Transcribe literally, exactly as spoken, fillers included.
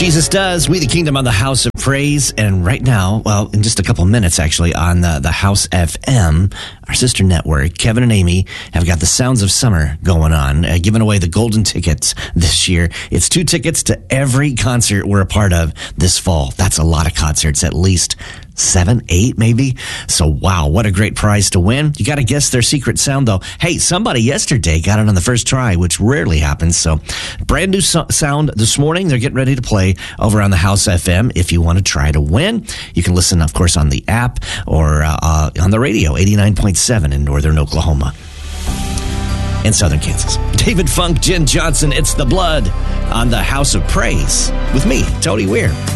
Jesus does. We the Kingdom on the House of Praise. And right now, well, in just a couple minutes, actually, on the, the House F M, our sister network, Kevin and Amy have got the Sounds of Summer going on, uh, giving away the golden tickets this year. It's two tickets to every concert we're a part of this fall. That's a lot of concerts, at least seven, eight, maybe. So, wow, what a great prize to win. You got to guess their secret sound, though. Hey, somebody yesterday got it on the first try, which rarely happens. So, brand new so- sound this morning. They're getting ready to play over on the House F M. If you want to try to win, you can listen, of course, on the app or uh, uh, on the radio, eighty-nine point seven in northern Oklahoma and southern Kansas. David Funk, Jen Johnson, It's the Blood on the House of Praise with me, Tony Weir.